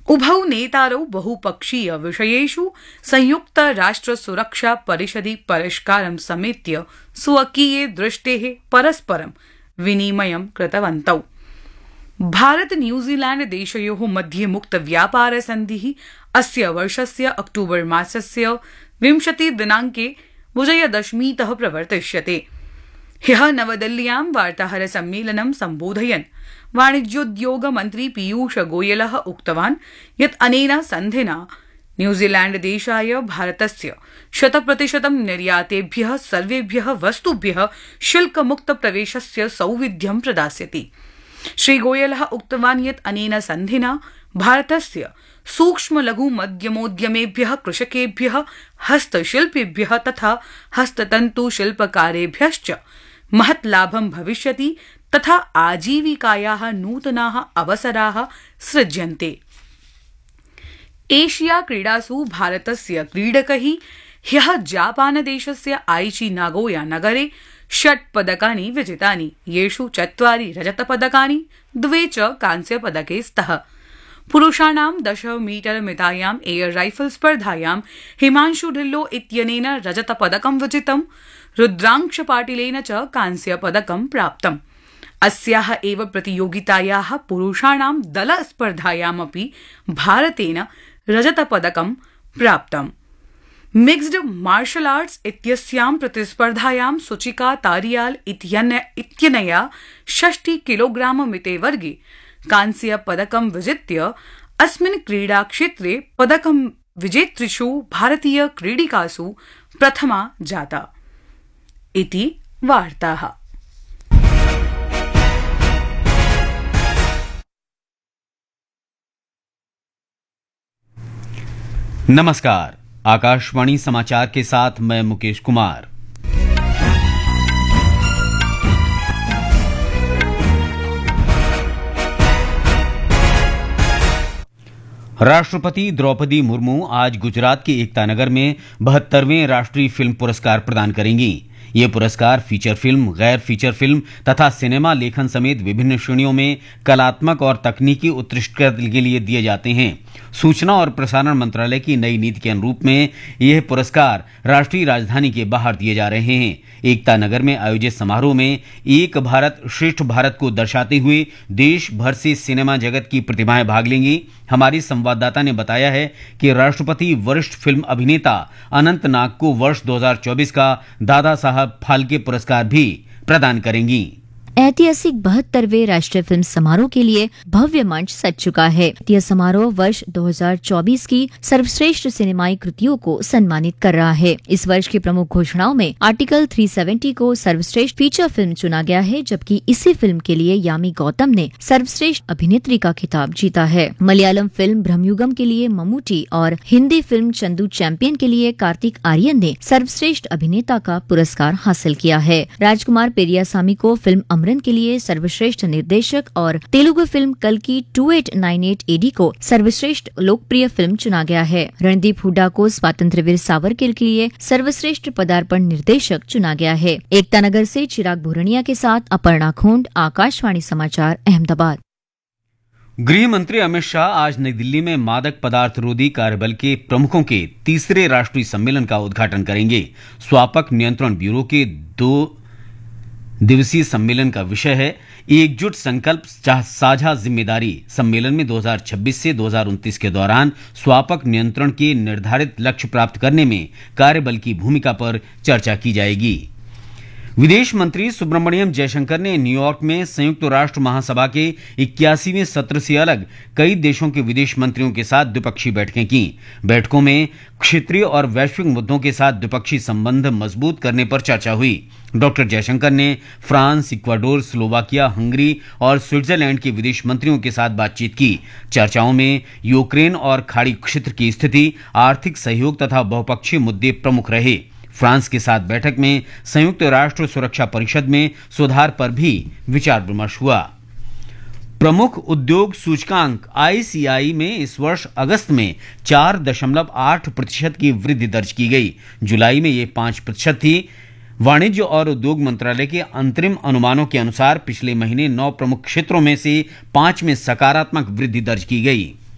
उभौ नेतारौ बहुपक्षीय विषयेषु संयुक्त राष्ट्र सुरक्षा परिषदि परिष्कारं समेत्य स्वकीये दृष्टेः परस्परं विनिमयं कृतवन्तौ। भारत न्यूजीलैंड देशयोः मध्ये मुक्त व्यापार संधिः अस्य वर्षस्य अक्टोबर मासस्य 20 दिनाङ्के विजयदशमीतः प्रवर्तिष्यते। ह्यः नवदिल्ल्यां वार्ताहर सम्मेलनं सम्बोधयन् वाणिज्योद्योग मन्त्री पीयूष गोयलः उक्तवान् यत् अनेन सन्धिना न्यूजीलैंड देशाय भारतस्य 100% निर्यातेभ्यः सर्वेभ्यः वस्तुभ्यः शुल्कमुक्त प्रवेशस्य सौविध्यं प्रदास्यति। श्री गोयलः उक्तवान् यत् अनेन सन्धिना भारतस्य सूक्ष्म लघु मध्यमोद्यमेभ्यः कृषकेभ्यः हस्तशिल्पिभ्यः तथा हस्ततन्तु शिल्पकारेभ्यश्च महत् लाभं भविष्यति तथा आजीविकायाः नूतनाः अवसराः सृज्यन्ते। एशिया क्रीडासु भारतस्य क्रीडकैः ह्यः जापानदेशस्य आइची नागोया नगरे 6 पदकानि विजितानि, येषु 4 रजतपदकानि 2 च कांस्यपदके स्तः। पुरुषाणां 10 मीटर मितायाम् एयर राइफल स्पर्धायां हिमांशु ढिल्लो इत्यनेन रजतपदकं विजितं, रुद्रांश पाटिलेन च कांस्यपदकं प्राप्तम्। अस्याः एव प्रतियोगितायाः पुरुषाणां दलस्पर्धायामपि भारतेन रजतपदकं प्राप्तम्। मिक्स्ड मार्शल आर्ट्स इत्यस्यां प्रतिस्पर्धायां सुचिका तारियाल इत्यनया 60 किलोग्राम मिते वर्गे कांस्य पदकं विजित्य अस्मिन् क्रीडाक्षेत्रे पदकं विजेतृषु भारतीय क्रीडिकासु प्रथमा जाता। इति वार्ताः। नमस्कार, आकाशवाणी समाचार के साथ मैं मुकेश कुमार। राष्ट्रपति द्रौपदी मुर्मू आज गुजरात के एकता नगर में 72वें राष्ट्रीय फिल्म पुरस्कार प्रदान करेंगी। ये पुरस्कार फीचर फिल्म, गैर फीचर फिल्म तथा सिनेमा लेखन समेत विभिन्न श्रेणियों में कलात्मक और तकनीकी उत्कृष्टता के लिए दिए जाते हैं। सूचना और प्रसारण मंत्रालय की नई नीति के अनुरूप में यह पुरस्कार राष्ट्रीय राजधानी के बाहर दिए जा रहे हैं। एकता नगर में आयोजित समारोह में एक भारत श्रेष्ठ भारत को दर्शाते हुए देश भर से सिनेमा जगत की प्रतिभाएं भाग लेंगी। हमारी संवाददाता ने बताया है कि राष्ट्रपति वरिष्ठ फिल्म अभिनेता अनंत नाग को वर्ष 2024 का दादा साहब फाल्के पुरस्कार भी प्रदान करेंगी। ऐतिहासिक 72वें राष्ट्रीय फिल्म समारोह के लिए भव्य मंच सज चुका है। यह समारोह वर्ष 2024 की सर्वश्रेष्ठ सिनेमाई कृतियों को सम्मानित कर रहा है। इस वर्ष की प्रमुख घोषणाओं में आर्टिकल 370 को सर्वश्रेष्ठ फीचर फिल्म चुना गया है, जबकि इसी फिल्म के लिए यामी गौतम ने सर्वश्रेष्ठ अभिनेत्री का खिताब जीता है। मलयालम फिल्म ब्रह्मयुगम के लिए ममूटी और हिंदी फिल्म चंदू चैंपियन के लिए कार्तिक आर्यन ने सर्वश्रेष्ठ अभिनेता का पुरस्कार हासिल किया है। राजकुमार पेरियासामी को फिल्म के लिए सर्वश्रेष्ठ निर्देशक और तेलुगु फिल्म कल्कि 2898 AD को सर्वश्रेष्ठ लोकप्रिय फिल्म चुना गया है। रणदीप हुड्डा को स्वातंत्र्यवीर सावरकर के लिए सर्वश्रेष्ठ पदार्पण निर्देशक चुना गया है। एकता नगर से चिराग भूरनिया के साथ अपर्णा खोंड, आकाशवाणी समाचार, अहमदाबाद। गृह मंत्री अमित शाह आज नई दिल्ली में मादक पदार्थ रोधी कार्यबल के प्रमुखों के तीसरे राष्ट्रीय सम्मेलन का उद्घाटन करेंगे। स्वापक नियंत्रण ब्यूरो के 2 दिवसीय सम्मेलन का विषय है एकजुट संकल्प साझा जिम्मेदारी। सम्मेलन में 2026 से 2029 के दौरान स्वापक नियंत्रण के निर्धारित लक्ष्य प्राप्त करने में कार्यबल की भूमिका पर चर्चा की जाएगी। विदेश मंत्री सुब्रमण्यम जयशंकर ने न्यूयॉर्क में संयुक्त राष्ट्र महासभा के 81वें सत्र से अलग कई देशों के विदेश मंत्रियों के साथ द्विपक्षीय बैठकें की। बैठकों में क्षेत्रीय और वैश्विक मुद्दों के साथ द्विपक्षीय संबंध मजबूत करने पर चर्चा हुई। डॉक्टर जयशंकर ने फ्रांस, इक्वाडोर, स्लोवाकिया, हंगरी और स्विट्जरलैंड के विदेश मंत्रियों के साथ बातचीत की। चर्चाओं में यूक्रेन और खाड़ी क्षेत्र की स्थिति, आर्थिक सहयोग तथा बहुपक्षीय मुद्दे प्रमुख रहे। फ्रांस के साथ बैठक में संयुक्त राष्ट्र सुरक्षा परिषद में सुधार पर भी विचार विमर्श हुआ। प्रमुख उद्योग सूचकांक ICI में इस वर्ष अगस्त में 4.8% की वृद्धि दर्ज की गई। जुलाई में ये 5% थी। वाणिज्य और उद्योग मंत्रालय के अंतरिम अनुमानों के अनुसार पिछले महीने 9 प्रमुख क्षेत्रों में से 5 में सकारात्मक वृद्धि दर्ज की गई।